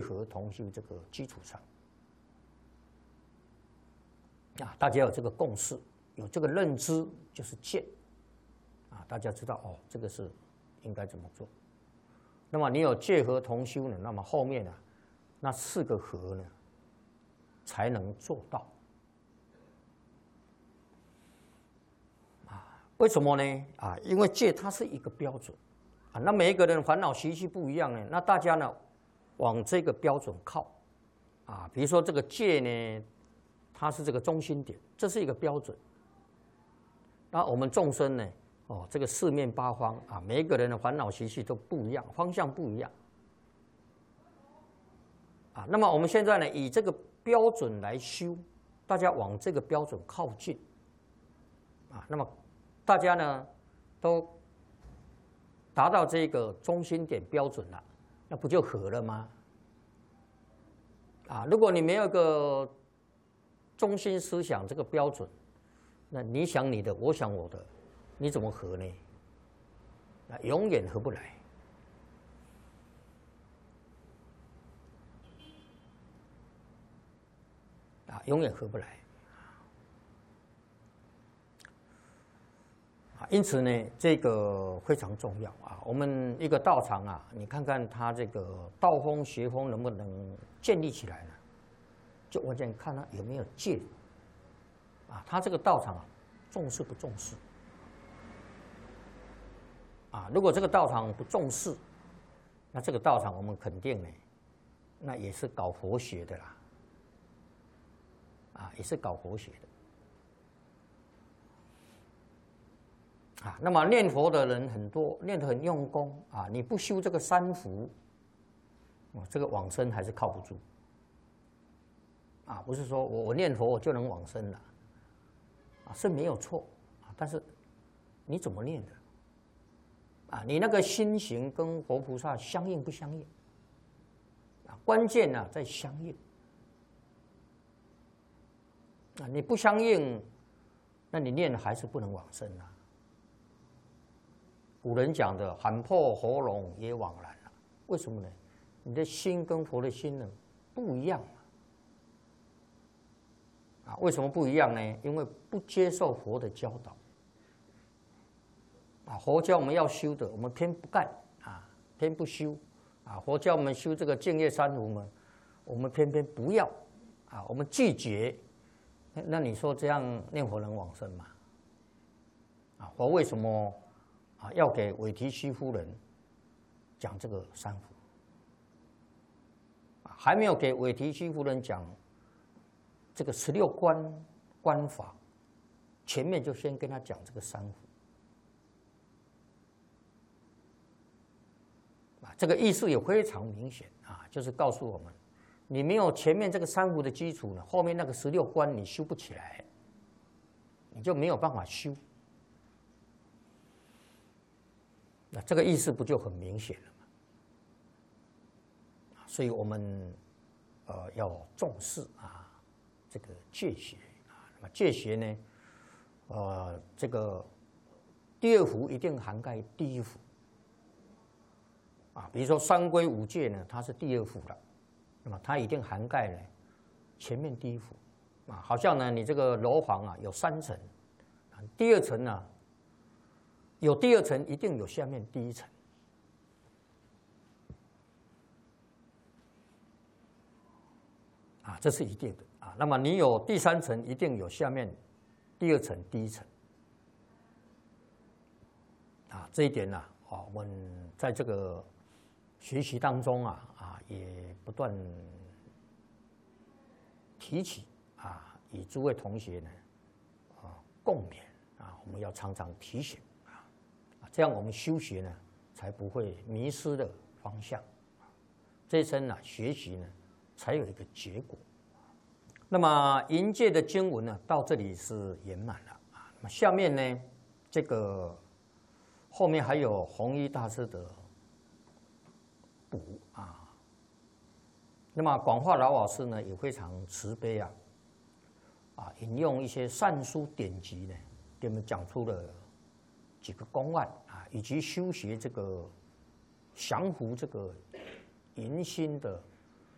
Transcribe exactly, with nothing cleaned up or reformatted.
合同修这个基础上，啊，大家有这个共识，有这个认知，就是戒，啊，大家知道哦，这个是应该怎么做。那么你有戒合同修呢，那么后面呢、啊，那四个合呢，才能做到。啊，为什么呢？啊，因为戒它是一个标准，啊，那每一个人烦恼习气不一样呢，那大家呢，往这个标准靠，啊，比如说这个戒呢。它是这个中心点，这是一个标准。那我们众生呢？哦，这个四面八方啊，每一个人的烦恼习气都不一样，方向不一样。啊，那么我们现在呢，以这个标准来修，大家往这个标准靠近。啊，那么大家呢，都达到这个中心点标准了，那不就合了吗？啊，如果你没有个中心思想这个标准，那你想你的，我想我的，你怎么合呢？那永远合不来。啊，永远合不来。啊，因此呢，这个非常重要啊。我们一个道场啊，你看看它这个道风学风能不能建立起来呢？就完全看他有没有戒，啊，他这个道场啊，重视不重视？啊，如果这个道场不重视，那这个道场我们肯定呢，那也是搞佛学的啦，啊，也是搞佛学的，啊，那么念佛的人很多，念得很用功啊，你不修这个三福，哦，这个往生还是靠不住。啊，不是说我我念佛我就能往生了，啊，是没有错啊，但是你怎么念的？啊，你那个心行跟佛菩萨相应不相应？啊，关键呢、啊、在相应。啊，你不相应，那你念还是不能往生啊。古人讲的“喊破喉咙也枉然”了，为什么呢？你的心跟佛的心呢不一样。啊，为什么不一样呢？因为不接受佛的教导。啊，佛教我们要修的，我们偏不干啊，偏不修。啊，佛教我们修这个净业三福嘛，我们偏偏不要。啊，我们拒绝。那那你说这样念佛能往生吗？啊，佛为什么啊要给韦提须夫人讲这个三福？啊，还没有给韦提须夫人讲这个十六观观法，前面就先跟他讲这个三福。啊，这个意思也非常明显啊，就是告诉我们，你没有前面这个三福的基础呢，后面那个十六观你修不起来，你就没有办法修。那这个意思不就很明显了吗？所以我们呃要重视啊。这个戒学啊，那么戒学呢，呃，这个第二福一定涵盖第一福啊。比如说三规五戒呢，它是第二福了，那么它一定涵盖了前面第一福啊。好像呢，你这个楼房啊有三层，第二层呢有第二层，一定有下面第一层。啊，这是一定的啊。那么你有第三层，一定有下面第二层、第一层。啊，这一点呢、啊，啊，我们在这个学习当中啊啊，也不断提起啊，与诸位同学呢啊共勉啊，我们要常常提醒啊，这样我们修学呢才不会迷失的方向。这一生呢，学习呢。才有一个结果。那么银戒的经文呢，到这里是圆满了啊。那么下面呢，这个后面还有弘一大师的补啊。那么广化老老师呢，也非常慈悲啊，啊，引用一些善书典籍呢，给我们讲出了几个公案啊，以及修学这个降伏这个淫心的